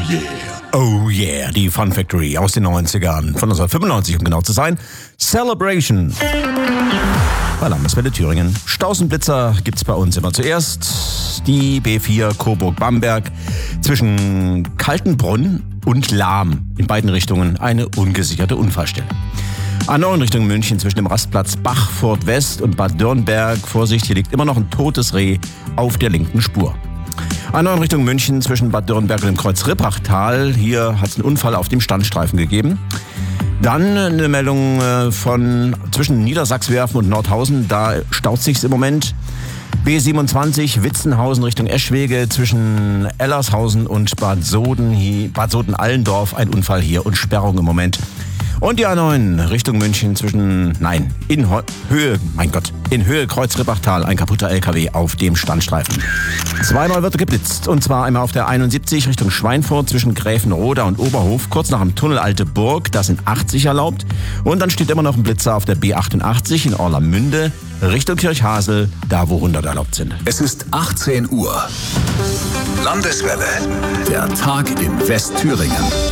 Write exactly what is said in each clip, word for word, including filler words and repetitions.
yeah. Oh yeah, die Fun Factory aus den neunzigern, von neunzehnhundertfünfundneunzig, um genau zu sein. Celebration. Bei Landeswelle Thüringen. Stausenblitzer gibt's bei uns immer zuerst. Die B vier Coburg-Bamberg zwischen Kaltenbrunn und Lahm. In beiden Richtungen eine ungesicherte Unfallstelle. A neun Richtung München zwischen dem Rastplatz Bachfurt West und Bad Dürnberg. Vorsicht, hier liegt immer noch ein totes Reh auf der linken Spur. A neun Richtung München zwischen Bad Dürnberg und dem Kreuz Rippachtal. Hier hat es einen Unfall auf dem Standstreifen gegeben. Dann eine Meldung von zwischen Niedersachswerfen und Nordhausen. Da staut sich's im Moment. B siebenundzwanzig Witzenhausen Richtung Eschwege zwischen Ellershausen und Bad Soden, Bad Soden-Allendorf. Ein Unfall hier und Sperrung im Moment. Und die A neun Richtung München zwischen, nein, in Ho- Höhe, mein Gott, in Höhe Kreuz-Rippachtal, ein kaputter L K W auf dem Standstreifen. Zweimal wird geblitzt, und zwar einmal auf der einundsiebzig Richtung Schweinfurt zwischen Gräfenroda und Oberhof, kurz nach dem Tunnel Alte Burg, da sind achtzig erlaubt. Und dann steht immer noch ein Blitzer auf der B achtundachtzig in Orlamünde Richtung Kirchhasel, da wo hundert erlaubt sind. Es ist achtzehn Uhr. Landeswelle, der Tag in Westthüringen.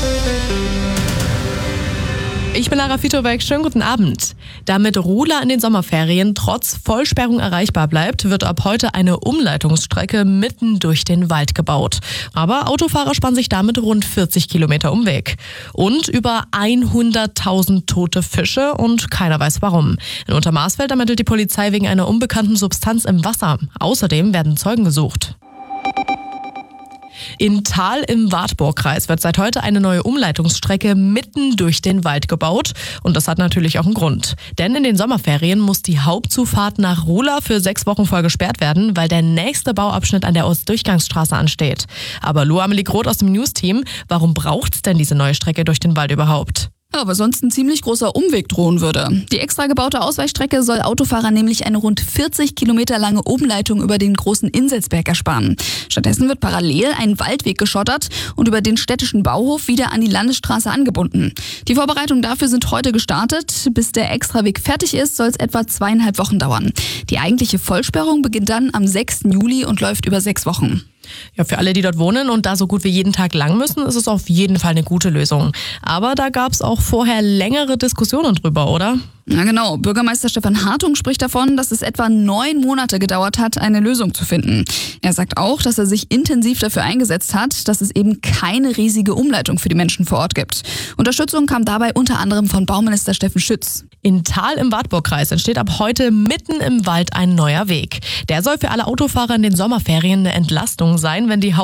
Ich bin Lara Fitobeck, schönen guten Abend. Damit Rohler in den Sommerferien trotz Vollsperrung erreichbar bleibt, wird ab heute eine Umleitungsstrecke mitten durch den Wald gebaut. Aber Autofahrer sparen sich damit rund vierzig Kilometer Umweg. Und über hunderttausend tote Fische und keiner weiß warum. In Untermaßfeld ermittelt die Polizei wegen einer unbekannten Substanz im Wasser. Außerdem werden Zeugen gesucht. In Thal im Wartburgkreis wird seit heute eine neue Umleitungsstrecke mitten durch den Wald gebaut. Und das hat natürlich auch einen Grund. Denn in den Sommerferien muss die Hauptzufahrt nach Rohler für sechs Wochen voll gesperrt werden, weil der nächste Bauabschnitt an der Ostdurchgangsstraße ansteht. Aber Lo Amelie Groth aus dem News-Team, warum braucht's denn diese neue Strecke durch den Wald überhaupt? Ja, aber sonst ein ziemlich großer Umweg drohen würde. Die extra gebaute Ausweichstrecke soll Autofahrern nämlich eine rund vierzig Kilometer lange Umleitung über den großen Inselsberg ersparen. Stattdessen wird parallel ein Waldweg geschottert und über den städtischen Bauhof wieder an die Landesstraße angebunden. Die Vorbereitungen dafür sind heute gestartet. Bis der Extraweg fertig ist, soll es etwa zweieinhalb Wochen dauern. Die eigentliche Vollsperrung beginnt dann am sechsten Juli und läuft über sechs Wochen. Ja, für alle, die dort wohnen und da so gut wie jeden Tag lang müssen, ist es auf jeden Fall eine gute Lösung. Aber da gab es auch vorher längere Diskussionen drüber, oder? Ja, genau. Bürgermeister Stefan Hartung spricht davon, dass es etwa neun Monate gedauert hat, eine Lösung zu finden. Er sagt auch, dass er sich intensiv dafür eingesetzt hat, dass es eben keine riesige Umleitung für die Menschen vor Ort gibt. Unterstützung kam dabei unter anderem von Bauminister Steffen Schütz. In Thal im Wartburgkreis entsteht ab heute mitten im Wald ein neuer Weg. Der soll für alle Autofahrer in den Sommerferien eine Entlastung sein, wenn die